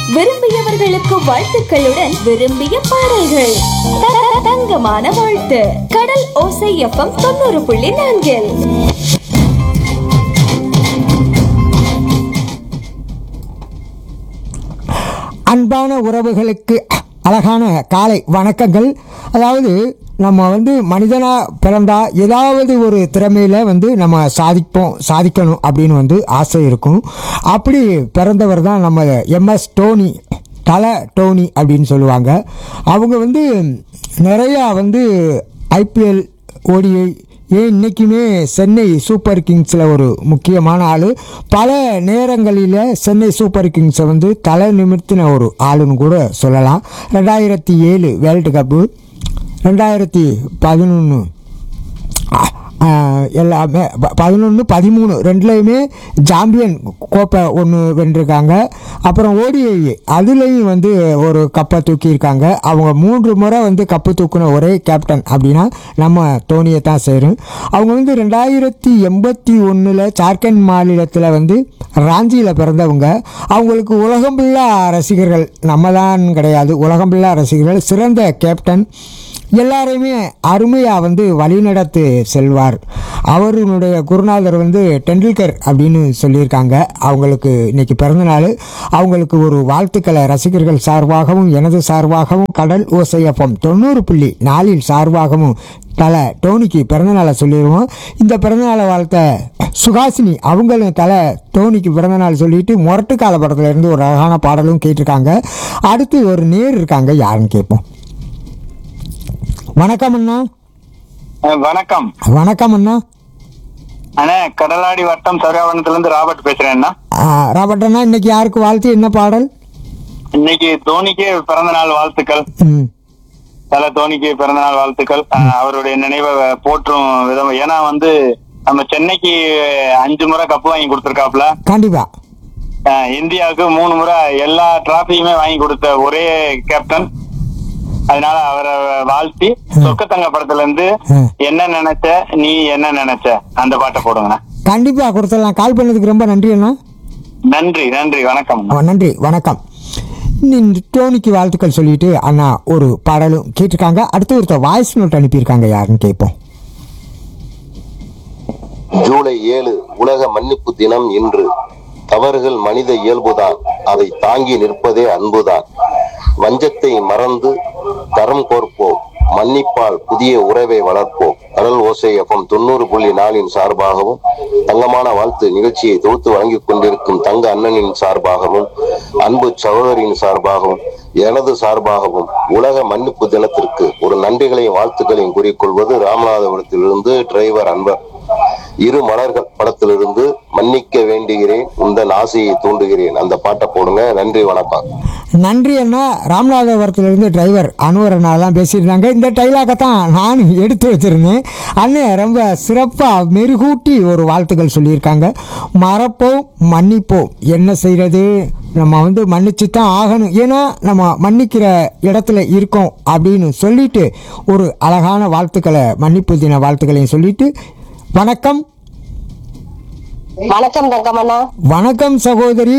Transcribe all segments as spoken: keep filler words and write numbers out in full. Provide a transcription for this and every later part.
விரும்பியவர்களுக்கு வாழ்த்துக்களுடன் விரும்பிய பாடல்கள். த- தங்கமான வாழ்த்து. கடல் ஓசை எஃப்எம் தொண்ணூறு புள்ளி நான்கில். அன்பான உறவுகளுக்கு அழகான காலை வணக்கங்கள். அதாவது நம்ம வந்து மனிதனாக பிறந்தா ஏதாவது ஒரு திறமையில் வந்து நம்ம சாதிப்போம் சாதிக்கணும் அப்படின்னு வந்து ஆசை இருக்கும். அப்படி பிறந்தவர் தான் நம்ம எம்எஸ் டோனி, தலை டோனி அப்படின்னு சொல்லுவாங்க. அவங்க வந்து நிறையா வந்து ஐபிஎல், ஓடிஐ, ஏன் இன்றைக்குமே சென்னை சூப்பர் கிங்ஸில் ஒரு முக்கியமான ஆள். பல நேரங்களில் சென்னை சூப்பர் கிங்ஸை வந்து தலை நிமிர்த்தின ஒரு ஆளுன்னு கூட சொல்லலாம். ரெண்டாயிரத்தி ஏழு வேர்ல்டு கப்பு, ரெண்டாயிரத்தி பதினொன்று எல்லாமே பதினொன்று பதிமூணு ரெண்டுலேயுமே சாம்பியன் கோப்பை ஒன்று வென்றிருக்காங்க. அப்புறம் ஓடிஐ அதுலேயும் வந்து ஒரு கப்பை தூக்கியிருக்காங்க. அவங்க மூன்று முறை வந்து கப்பு தூக்கின ஒரே கேப்டன் அப்படின்னா நம்ம தோனியை தான் சேரும். அவங்க வந்து ரெண்டாயிரத்தி எண்பத்தி ஒன்றில் ஜார்க்கண்ட் மாநிலத்தில் வந்து ராஞ்சியில் பிறந்தவங்க. அவங்களுக்கு உலகம்புல்லா ரசிகர்கள், நம்ம தான் கிடையாது, உலகம்புல்லா ரசிகர்கள். சிறந்த கேப்டன், எல்லாரையுமே அருமையாக வந்து வழிநடத்து செல்வார். அவருடைய குருநாதர் வந்து டெண்டுல்கர் அப்படின்னு சொல்லியிருக்காங்க. அவங்களுக்கு இன்னைக்கு பிறந்தநாள். அவங்களுக்கு ஒரு வாழ்த்துக்களை ரசிகர்கள் சார்பாகவும் எனது சார்பாகவும் கடல் ஓசை எஃப்எம் தொண்ணூறு புள்ளி நாலில் சார்பாகவும் தலை டோனிக்கு பிறந்தநாளை சொல்லிடுவோம். இந்த பிறந்தநாளை வாழ்த்த சுகாசினி அவங்களும் தலை டோனிக்கு பிறந்தநாள் சொல்லிட்டு முரட்டு கால படத்துல இருந்து ஒரு அழகான பாடலும் கேட்டிருக்காங்க. அடுத்து ஒரு நேர் இருக்காங்க, யாருன்னு கேட்போம். வணக்கம் அண்ணா. வணக்கம். வணக்கம் அண்ணா. அண்ணா, கடலாடி வட்டம் சௌராவணத்துல இருந்து ராபர்ட் பேசுறேன். ராபர்ட் அண்ணா, இன்னைக்கு யாருக்கு வாழ்த்து, என்ன பாடல்? இன்னைக்கு தோனிக்கு பிறந்த நாள் வாழ்த்துக்கள். தல தோனிக்கு பிறந்த நாள் வாழ்த்துக்கள். அவருடைய நினைவை போற்றும் விதம். ஏன்னா வந்து நம்ம சென்னைக்கு அஞ்சு முறை கப்பு வாங்கி கொடுத்திருக்காப்ல. கண்டிப்பா. இந்தியாவுக்கு மூணு முறை எல்லா டிராபியுமே வாங்கி கொடுத்த ஒரே கேப்டன். அதனால அவரை வாழ்த்தி சொக்கத்தங்க படத்துல இருந்து என்ன நினைச்ச நீ என்ன நினைச்ச அந்த பாட்டை போடுங்க. கண்டிப்பா கொடுத்துடலாம். கால் பண்ணதுக்கு ரொம்ப நன்றி அண்ணா. நன்றி நன்றி வணக்கம். நன்றி வணக்கம். டோனிக்கு வாழ்த்துக்கள் சொல்லிட்டு அண்ணா ஒரு பாடலும் கேட்டிருக்காங்க. அடுத்து ஒருத்தர் வாய்ஸ் நோட் அனுப்பியிருக்காங்க, யாருன்னு கேட்போம். ஜூலை ஏழு உலக மன்னிப்பு தினம். இன்று தவறுகள் மனித இயல்புதான், அதை தாங்கி நிற்பதே அன்புதான். வஞ்சத்தை மறந்து தரம் கோர்ப்போம், மன்னிப்பால் புதிய உறவை வளர்ப்போம். கடல் ஓசை எஃப்எம் தொண்ணூறு புள்ளி நாலின் சார்பாகவும் தங்கமான வாழ்த்து நிகழ்ச்சியை தொகுத்து வழங்கிக் கொண்டிருக்கும் தங்க அண்ணனின் சார்பாகவும் அன்பு சகோதரியின் சார்பாகவும் எனது சார்பாகவும் உலக மன்னிப்பு தினத்திற்கு ஒரு நன்றிகளையும் வாழ்த்துக்களையும் கூறிக்கொள்வது ராமநாதபுரத்திலிருந்து டிரைவர் அன்பர். இரு மலர்கள் படத்திலிருந்து மன்னிக்க வேண்டுகிறேன், உந்தன் ஆசையை தூண்டுகிறேன் அந்த பாட்டை போடுங்க. நன்றி வணக்கம். நன்றி அண்ணா. ராமநாதபுரத்திலிருந்து டிரைவர் அனுவர் அண்ணா தான் பேசியிருந்தாங்க. இந்த டைலாகை தான் நான் எடுத்து வச்சிருந்தேன். அண்ணன் ரொம்ப சிறப்பாக மெருகூட்டி ஒரு வாழ்த்துக்கள் சொல்லியிருக்காங்க. மறப்போம் மன்னிப்போம், என்ன செய்யறது, நம்ம வந்து மன்னிச்சு தான் ஆகணும், ஏன்னா நம்ம மன்னிக்கிற இடத்துல இருக்கோம் அப்படின்னு சொல்லிட்டு ஒரு அழகான வாழ்த்துக்களை, மன்னிப்பு தின வாழ்த்துக்களையும் சொல்லிட்டு வணக்கம். வணக்கம் தங்கமண்ணா. வணக்கம் சகோதரி.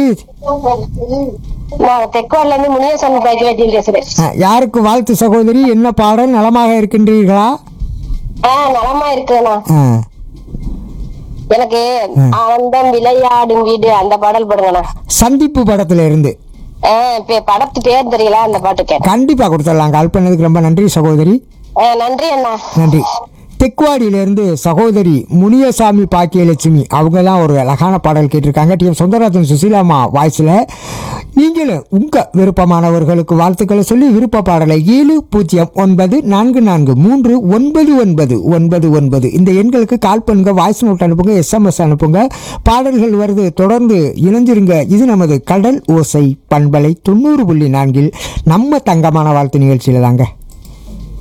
நான் தெற்குவார்ல இருந்து முனியசாமி பாக்கியவதி பேசுறேன். யாருக்கு வாழ்த்து சகோதரி? என்ன பாடல்? நலமாக இருக்கின்றீர்களா? ஆஹ் நலமா இருக்குண்ணா. ஆ, எனக்கு ஆனந்தம் விளையாடும் வீடு அந்த பாடல் போடுங்கண்ணா. சந்திப்பு படத்துல இருந்து. ஆஹ் இப்ப படத்து பேர் தெரியல, அந்த பாட்டு கேட்டேன். கண்டிப்பா கொடுத்துடலாம். கால் பண்ணதுக்கு ரொம்ப நன்றி சகோதரி. ஆஹ் நன்றி அண்ணா. நன்றி. தெக்குவாடியிலிருந்து சகோதரி முனியசாமி பாக்கியலட்சுமி அவங்க தான் ஒரு அழகான பாடல் கேட்டிருக்காங்க. டி எம் சொந்தராஜன் சுசீலாமா வாய்ஸில். நீங்களும் உங்கள் விருப்பமானவர்களுக்கு வாழ்த்துக்களை சொல்லி விருப்ப பாடலை ஏழு பூஜ்ஜியம் ஒன்பது நான்கு நான்கு மூன்று ஒன்பது ஒன்பது ஒன்பது ஒன்பது இந்த எண்களுக்கு கால் பண்ணுங்க, வாய்ஸ் நோட் அனுப்புங்க, எஸ்எம்எஸ் அனுப்புங்க. பாடல்கள் வருது, தொடர்ந்து இணைஞ்சிருங்க. இது நமது கடல் ஓசை பண்பலை தொண்ணூறு புள்ளி நான்கில் நம்ம தங்கமான வாழ்த்து நிகழ்ச்சியில் தாங்க.